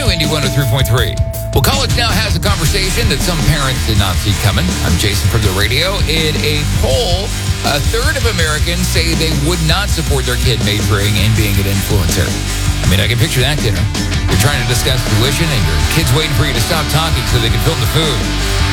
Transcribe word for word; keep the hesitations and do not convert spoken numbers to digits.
new Indy one oh three point three. Well, college now has a conversation that some parents did not see coming. I'm Jason from the radio. In a poll, a third of Americans say they would not support their kid majoring in being an influencer. I mean, I can picture that, you know. You're trying to discuss tuition and your kid's waiting for you to stop talking so they can film the food.